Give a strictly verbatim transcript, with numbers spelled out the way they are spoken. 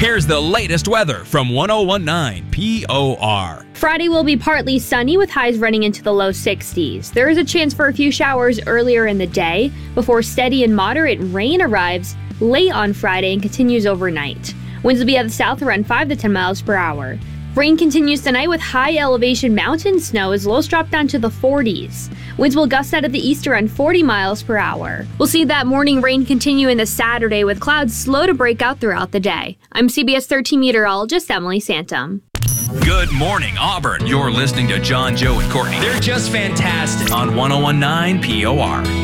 Here's the latest weather from one oh one point nine P O R. Friday will be partly sunny with highs running into the low sixties. There is a chance for a few showers earlier in the day before steady and moderate rain arrives late on Friday and continues overnight. Winds will be at the south around five to ten miles per hour. Rain continues tonight with high elevation mountain snow as lows drop down to the forties. Winds will gust out of the east around forty miles per hour. We'll see that morning rain continue into Saturday with clouds slow to break out throughout the day. I'm C B S thirteen meteorologist Emily Santum. Good morning, Auburn. You're listening to John, Joe, and Courtney. They're just fantastic. On one oh one point nine P O R.